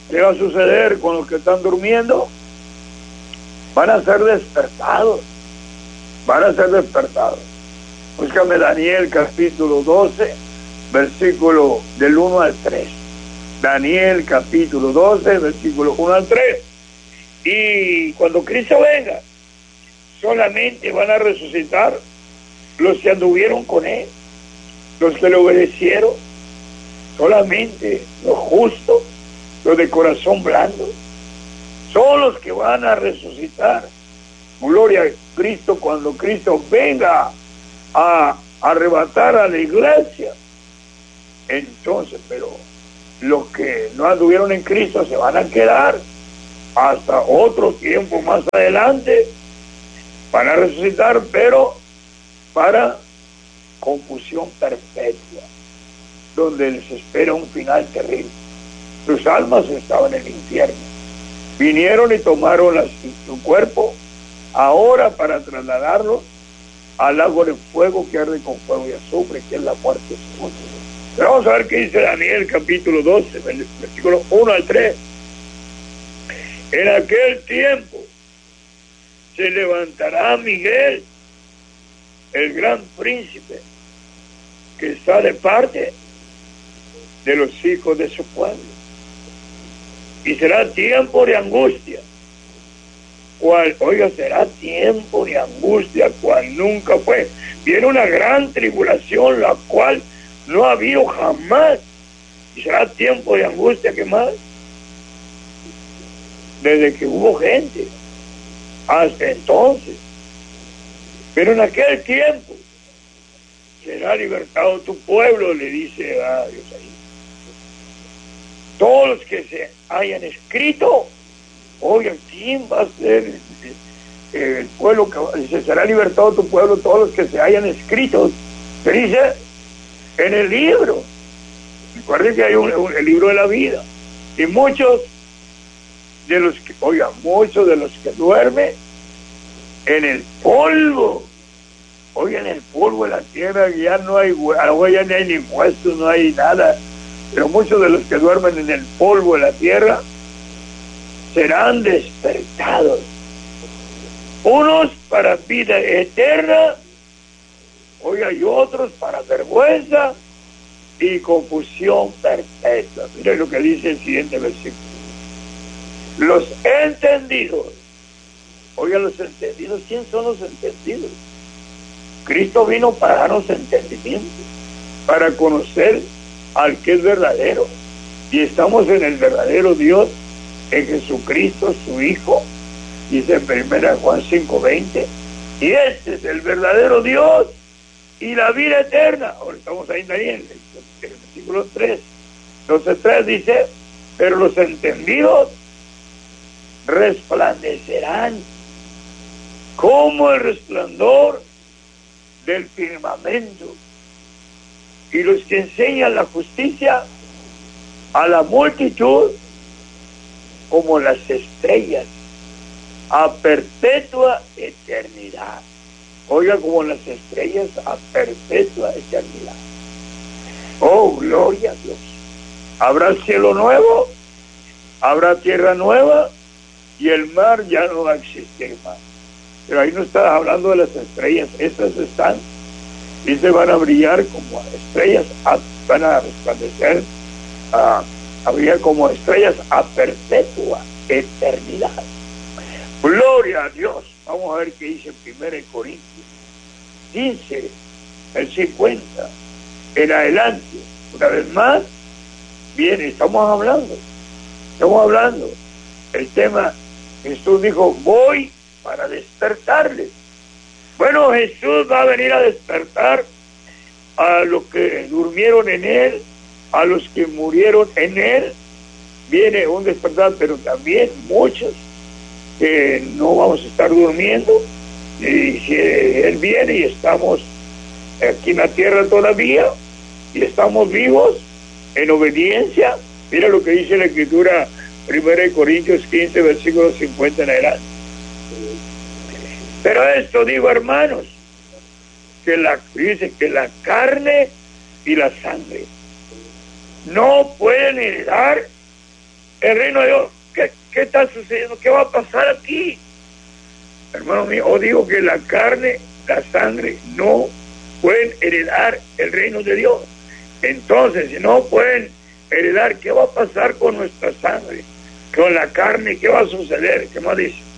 ¿Qué va a suceder con los que están durmiendo? Van a ser despertados. Van a ser despertados. Búscame Daniel capítulo 12, versículo del 1 al 3. Daniel capítulo 12, versículo 1 al 3. Y cuando Cristo venga, solamente van a resucitar los que anduvieron con Él, los que le obedecieron, solamente los justos, los de corazón blando, son los que van a resucitar. Gloria a Cristo cuando Cristo venga a arrebatar a la iglesia. Entonces, pero los que no anduvieron en Cristo se van a quedar hasta otro tiempo más adelante. Van a resucitar, pero para confusión perpetua, donde les espera un final terrible. Sus almas estaban en el infierno. Vinieron y tomaron su cuerpo ahora para trasladarlo al lago de fuego que arde con fuego y azufre, que es la muerte segunda. Pero vamos a ver qué dice Daniel capítulo 12, versículo 1 al 3. En aquel tiempo se levantará Miguel, el gran príncipe, que está de parte de los hijos de su pueblo. Y será tiempo de angustia. Será tiempo de angustia cual nunca fue. Viene una gran tribulación, la cual no ha habido jamás. Y será tiempo de angustia, ¿qué más? Desde que hubo gente hasta entonces. Pero en aquel tiempo será libertado tu pueblo, le dice a Dios ahí. Todos los que se hayan escrito, ¿quién va a ser el pueblo que dice, será libertado tu pueblo? Todos los que se hayan escrito, se dice, en el libro. Recuerden que hay el libro de la vida. Y muchos de los que duermen en el polvo, en el polvo de la tierra, ya no hay, ya no hay ni huesos, no hay nada. Pero muchos de los que duermen en el polvo de la tierra serán despertados. Unos para vida eterna, y otros para vergüenza y confusión perpetua. Miren lo que dice el siguiente versículo. Los entendidos. Los entendidos. ¿Quién son los entendidos? Cristo vino para darnos entendimiento, para conocer al que es verdadero. Y estamos en el verdadero Dios, en Jesucristo, su Hijo. Dice en 1 Juan 5:20. Y este es el verdadero Dios y la vida eterna. Ahora estamos ahí también, en el versículo 3. Entonces 3 dice, pero los entendidos resplandecerán como el resplandor del firmamento, y los que enseñan la justicia a la multitud como las estrellas a perpetua eternidad. Como las estrellas a perpetua eternidad. Gloria a Dios. Habrá cielo nuevo, habrá tierra nueva, y el mar ya no va a existir más. Pero ahí no está hablando de las estrellas. Estas están, dice, van a brillar como estrellas, van a resplandecer, a brillar como estrellas a perpetua eternidad. Gloria a Dios. Vamos a ver qué dice en 1 Corintios. Dice el 50 en adelante. Una vez más, viene, estamos hablando. El tema, Jesús dijo, voy para despertarles. Bueno, Jesús va a venir a despertar a los que durmieron en Él, a los que murieron en Él. Viene un despertar, pero también muchos que no vamos a estar durmiendo. Y si Él viene y estamos aquí en la tierra todavía, y estamos vivos en obediencia, mira lo que dice la Escritura, 1 Corintios 15, versículo 50 en adelante. Pero esto digo, hermanos, dice que la carne y la sangre no pueden heredar el reino de Dios. ¿Qué está sucediendo? ¿Qué va a pasar aquí? Hermano mío, os digo que la carne, la sangre, no pueden heredar el reino de Dios. Entonces, si no pueden heredar, ¿qué va a pasar con nuestra sangre? Con la carne, ¿qué va a suceder? ¿Qué más dice?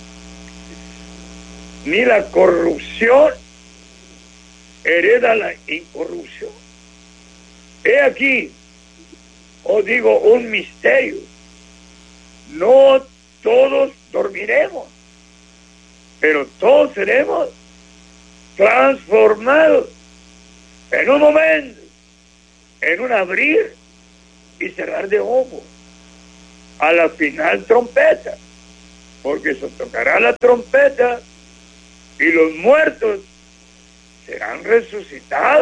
Ni la corrupción hereda la incorrupción. He aquí, os digo un misterio. No todos dormiremos, pero todos seremos transformados en un momento, en un abrir y cerrar de ojos, a la final trompeta, porque se tocará la trompeta y los muertos serán resucitados